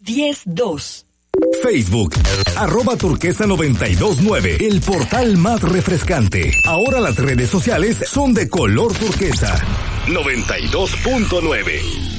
10-2. Facebook, @turquesa929, el portal más refrescante. Ahora las redes sociales son de color turquesa. 92.9.